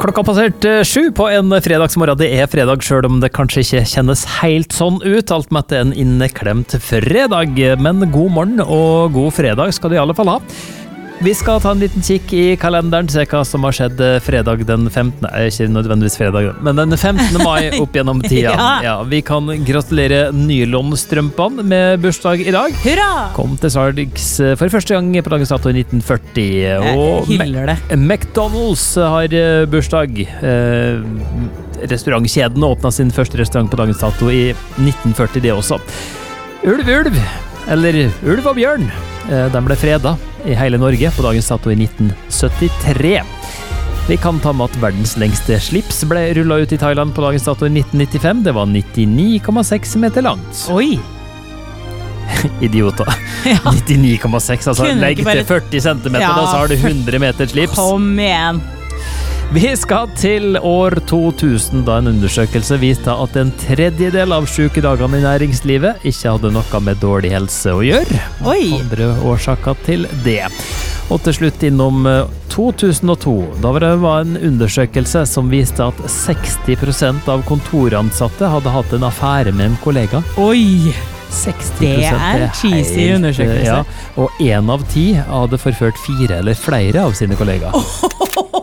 Klokka passert 7 på en fredagsmorgen. Det er fredag, selv om det kanskje ikke kjennes helt sånn ut. Alt med at det er en inneklemt fredag. Men god morgen og god fredag skal du i alle fall ha. Vi skal ta en liten kikk i kalenderen, se hva som har skjedd fredag den 15. Ikke nødvendigvis fredag, men den 15. mai opp gjennom tida. Ja, vi kan gratulere nylonstrømpene med bursdag i dag. Hurra! Kom til salgs for første gang på dagens dato i 1940. Og hyller det. McDonald's har bursdag. Restaurantkjeden åpnet sin første restaurant på dagens dato i 1940, det også. Ulv, eller Ulv og bjørn, den ble fredet i hele Norge på dagens dato i 1973. Vi kan ta med at verdens lengste slips ble rullet ut i Thailand på dagens dato i 1995. Det var 99,6 meter langt. Oi! Idioter. Ja. 99,6, altså legg til 40 centimeter, ja, da så har du 100 meter slips. Kom igjen! Vi skal til år 2000, da en undersøkelse viste at en tredjedel av sykedagene i næringslivet ikke hadde noe med dårlig helse å gjøre. Oi! Andre årsaker til det. Og til slutt innom 2002, da var det en undersøkelse som viste at 60% av kontoransatte hadde hatt en affære med en kollega. Oi! 60%, det er cheesy undersøkelse. Ja, og 1 av 10 hadde forført 4 eller flere av sine kollegaer.